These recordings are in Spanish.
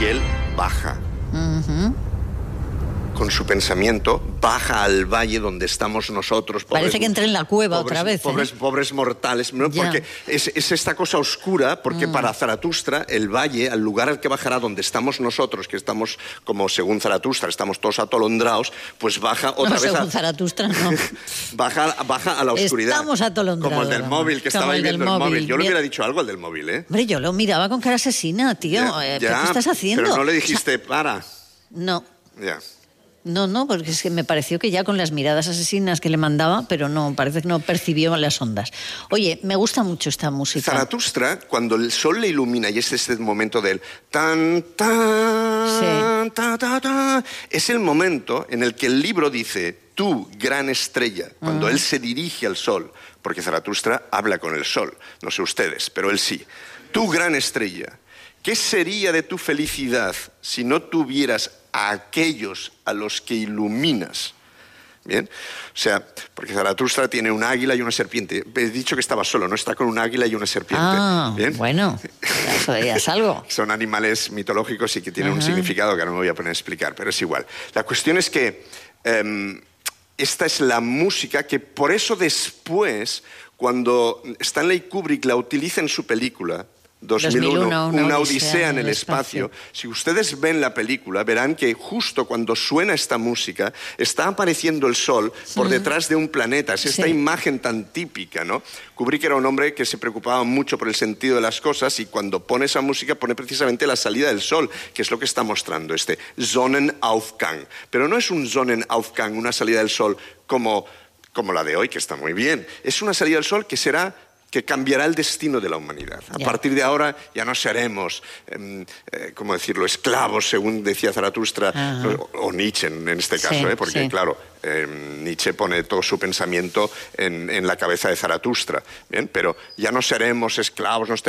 Y él baja. Con su pensamiento, baja al valle donde estamos nosotros. Parece que entra en la cueva otra vez. Pobres mortales, ¿no? Porque es esta cosa oscura, porque para Zaratustra, el valle, al lugar al que bajará donde estamos nosotros, que estamos, como según Zaratustra, estamos todos atolondrados, pues baja otra vez. Según Zaratustra, no. baja a la oscuridad. Estamos atolondrados. Como el del móvil, que estaba ahí viendo el móvil. Yo le hubiera dicho algo al del móvil, ¿eh? Hombre, yo lo miraba con cara asesina, tío. ¿Qué estás haciendo? Pero no le dijiste, para. No. Ya. No, porque es que me pareció que ya con las miradas asesinas que le mandaba, pero no, parece que no percibió las ondas. Oye, me gusta mucho esta música. Zaratustra, cuando el sol le ilumina, y es este momento del tan, tan, ta, ta, ta, es el momento en el que el libro dice, tú, gran estrella, cuando él se dirige al sol, porque Zaratustra habla con el sol, no sé ustedes, pero él sí. Tú, gran estrella, ¿qué sería de tu felicidad si no tuvieras a aquellos a los que iluminas? Bien, o sea, porque Zaratustra tiene un águila y una serpiente. He dicho que estaba solo, no está con un águila y una serpiente. ¿Bien? Bueno, eso ya es algo. Son animales mitológicos y que tienen un significado que no me voy a poner a explicar, pero es igual. La cuestión es que esta es la música que por eso después, cuando Stanley Kubrick la utiliza en su película 2001, una odisea en el espacio. Si ustedes ven la película, verán que justo cuando suena esta música, está apareciendo el sol por detrás de un planeta. Es esta imagen tan típica, ¿no? Kubrick era un hombre que se preocupaba mucho por el sentido de las cosas y cuando pone esa música pone precisamente la salida del sol, que es lo que está mostrando, este Sonnenaufgang. Pero no es un Sonnenaufgang, una salida del sol como la de hoy, que está muy bien. Es una salida del sol que cambiará el destino de la humanidad. A partir de ahora ya no seremos, ¿cómo decirlo?, esclavos, según decía Zaratustra, o Nietzsche en este caso, porque claro, Nietzsche pone todo su pensamiento en la cabeza de Zaratustra, ¿bien? Pero ya no seremos esclavos, no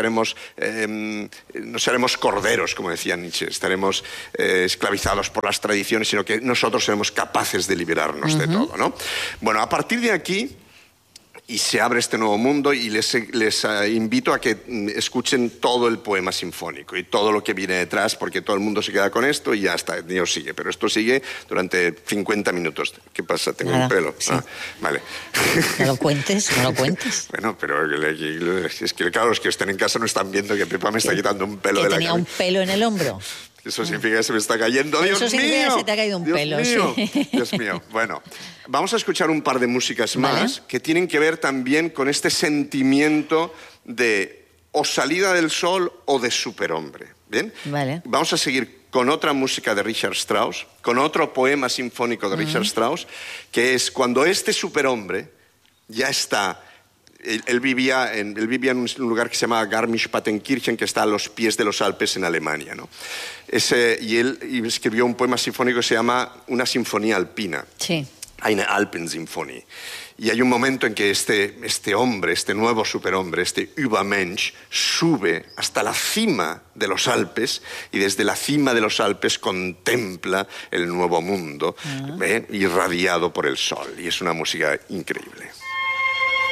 seremos corderos, como decía Nietzsche, estaremos esclavizados por las tradiciones, sino que nosotros seremos capaces de liberarnos de todo, ¿no? Bueno, a partir de aquí, y se abre este nuevo mundo y les invito a que escuchen todo el poema sinfónico y todo lo que viene detrás, porque todo el mundo se queda con esto y ya está, Dios sigue. Pero esto sigue durante 50 minutos. ¿Qué pasa? ¿Tengo un pelo? Sí. Vale. No lo cuentes. Bueno, pero es que claro, los que estén en casa no están viendo que Pepa me está quitando un pelo de la cabeza. Tenía un pelo en el hombro. Eso significa que se me está cayendo. ¡Dios mío! Eso significa que se te ha caído un pelo. Dios mío. Bueno, vamos a escuchar un par de músicas más que tienen que ver también con este sentimiento de o salida del sol o de superhombre. ¿Bien? Vale. Vamos a seguir con otra música de Richard Strauss, con otro poema sinfónico de Richard Strauss, que es cuando este superhombre ya está... Él vivía en un lugar que se llama Garmisch-Partenkirchen, que está a los pies de los Alpes en Alemania, ¿no? Y él escribió un poema sinfónico que se llama Una sinfonía alpina. Sí. Eine Alpensymphonie. Y hay un momento en que este hombre, este nuevo superhombre, este Übermensch, sube hasta la cima de los Alpes y desde la cima de los Alpes contempla el nuevo mundo irradiado por el sol. Y es una música increíble.